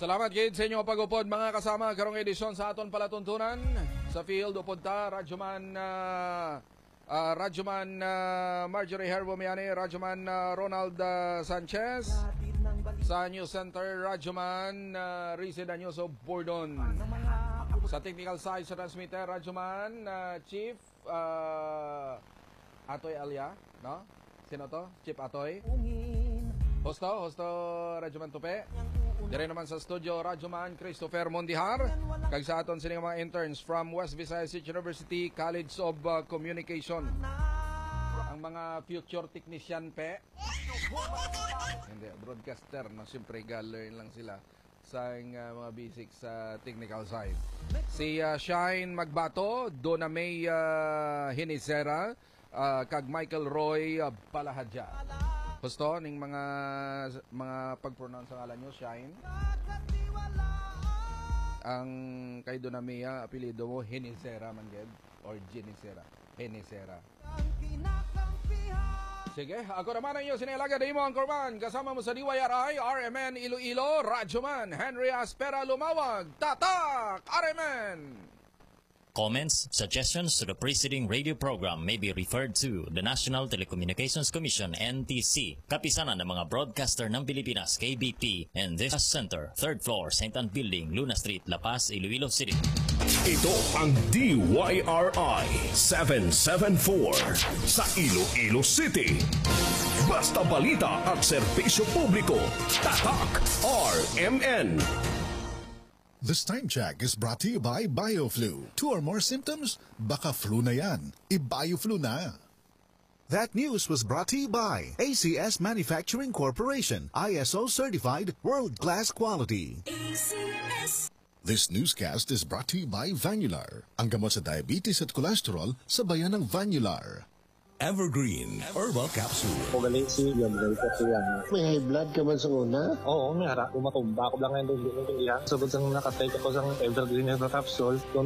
Salamat gid sa inyo pag-upod mga kasama karong edisyon sa aton palatuntunan sa field upod ta Radyoman Marjorie Herbomiani, Radyoman Ronald Sanchez, sa News Center Radyoman Rize Danyoso Bordon, sa technical side sa transmitter Radyoman Chief Atoy Alia, no? Sino to? Chief Atoy. Hosto Radyoman Tupe. Dire naman sa studio Radyoman Christopher Mondihar. Kag sa aton sining mga interns from West Visayas University College of Communication. Ang mga future technician pe. Hindi, broadcaster, no? Siyempre learn lang sila sa mga basics sa technical side. Si Shine Magbato, Donna May Hinisera, kag Michael Roy Palahadja. Gusto ning mga pag-pronounce ang ngalan nyo, Shine. Ang kay Donna May apelyido mo Hinisera man ged or Ginisera. Hinisera. Sige, ako naman ang iyo sinilaga din mo ang Corman. Kasama mo sa DYRI, RMN Iloilo, Radyoman Henry Aspera Lumawag, Tatak, RMN. Comments, suggestions to the preceding radio program may be referred to the National Telecommunications Commission, NTC, kapisanan ng mga broadcaster ng Pilipinas, KBP, and this center, 3rd floor, St. Anne Building, Luna Street, La Paz, Iloilo City. Ito ang DYRI 774 sa Iloilo City. Basta balita at serbisyo publiko. Tatak RMN. This time check is brought to you by BioFlu. 2 or more symptoms? Baka flu na yan. I-BioFlu na. That news was brought to you by ACS Manufacturing Corporation. ISO certified world-class quality. ACS. This newscast is brought to you by Vanular. Ang gamot sa diabetes at cholesterol sa bayan ng Vanular. Evergreen Herbal Capsule. Magaling si Yamrel kasi yan. May high blood ka man sa una? Oo, may harap. Umatumba ko lang ngayon doon. Sabot sang nakatake ako sa Evergreen Herbal Capsule.